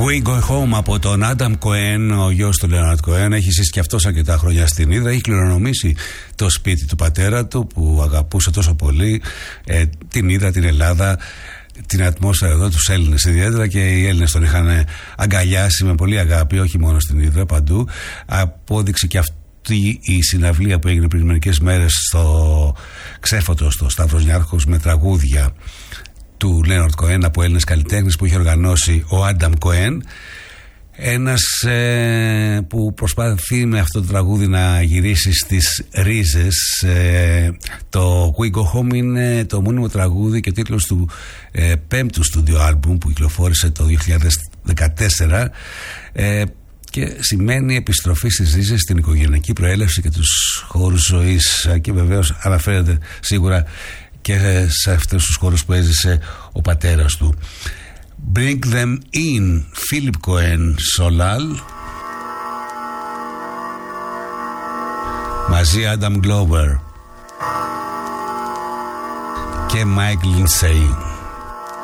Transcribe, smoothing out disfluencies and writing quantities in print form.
We Go Home από τον Άνταμ Κοέν, ο γιος του Λέοναρντ Κοέν. Έχει ζήσει και αυτός αρκετά χρόνια στην Ύδρα. Έχει κληρονομήσει το σπίτι του πατέρα του που αγαπούσε τόσο πολύ, την Ύδρα, την Ελλάδα, την ατμόσφαιρα εδώ, τους Έλληνες ιδιαίτερα, και οι Έλληνες τον είχαν αγκαλιάσει με πολύ αγάπη, όχι μόνο στην Ύδρα, παντού. Απόδειξε και αυτή η συναυλία που έγινε πριν μερικές μέρες στο Ξέφωτο, στο Σταύρος Νιάρχος, με τραγούδια του Λέοναρντ Κοέν από Έλληνες καλλιτέχνες που είχε οργανώσει ο Άνταμ Κοέν. Ένας που προσπαθεί με αυτό το τραγούδι να γυρίσει στις ρίζες. Το We Go Home είναι το μόνιμο τραγούδι και τίτλος του πέμπτου στούντιο άλμπουμ που κυκλοφόρησε το 2014, και σημαίνει επιστροφή στις ρίζες, στην οικογενειακή προέλευση και τους χώρους ζωής, και βεβαίως αναφέρεται σίγουρα και σε αυτούς τους χώρους που έζησε ο πατέρας του. Bring them in, Φίλιπ Κοέν Σολάλ, μαζί Άνταμ Γκλόβερ και Μάικλ Λινσέι.